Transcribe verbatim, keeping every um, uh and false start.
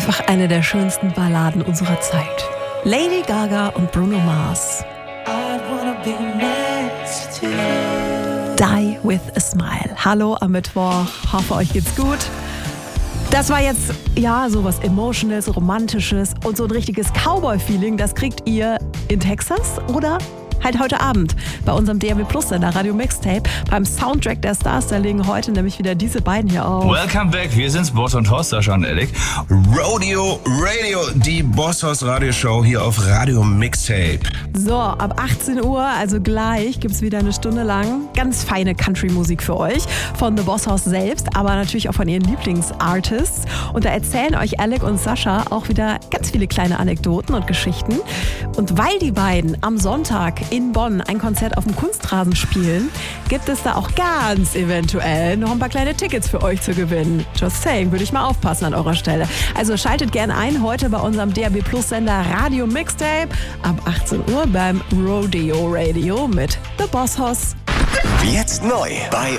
Einfach eine der schönsten Balladen unserer Zeit. Lady Gaga und Bruno Mars. Die with a Smile. Hallo am Mittwoch, hoffe euch geht's gut. Das war jetzt, ja, sowas Emotionales, Romantisches und so ein richtiges Cowboy-Feeling, das kriegt ihr in Texas oder halt heute Abend bei unserem D A B Plus Sender Radio Mixtape beim Soundtrack der Stars. Da legen heute nämlich wieder diese beiden hier auf. Welcome back, wir sind's, Boss und Horst, Sascha und Alec. Rodeo Radio, die Boss Horst Radioshow hier auf Radio Mixtape. So, ab achtzehn Uhr, also gleich, gibt's wieder eine Stunde lang ganz feine Country-Musik für euch. Von The Boss Horst selbst, aber natürlich auch von ihren Lieblingsartists. Und da erzählen euch Alec und Sascha auch wieder ganz viele kleine Anekdoten und Geschichten. Und weil die beiden am Sonntag in Bonn ein Konzert auf dem Kunstrasen spielen, gibt es da auch ganz eventuell noch ein paar kleine Tickets für euch zu gewinnen. Just saying, würde ich mal aufpassen an eurer Stelle. Also schaltet gerne ein heute bei unserem D A B Plus Sender Radio Mixtape ab achtzehn Uhr beim Rodeo Radio mit The Boss Horst. Jetzt neu bei